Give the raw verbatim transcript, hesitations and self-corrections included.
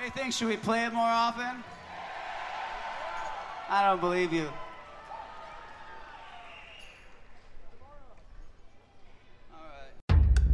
do you think? Should we play it more often? I don't believe you.